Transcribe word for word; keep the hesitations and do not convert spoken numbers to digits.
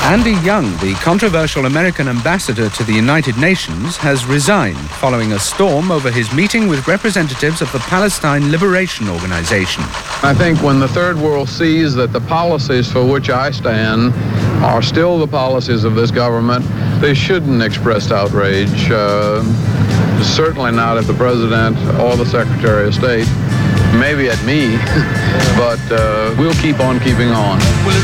Andy Young, the controversial American ambassador to the United Nations, has resigned following a storm over his meeting with representatives of the Palestine Liberation Organization. I think when the Third World sees that the policies for which I stand are still the policies of this government, they shouldn't express outrage, uh, certainly not at the President or the Secretary of State, maybe at me, but uh, we'll keep on keeping on.